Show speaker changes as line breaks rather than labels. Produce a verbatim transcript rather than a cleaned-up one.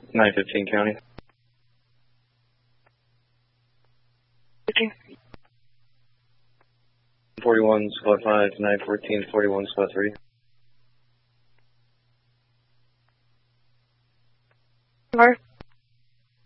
nine fifteen County.
Okay.
forty-one, squad five, nine fourteen, forty-one, squad three.
Over.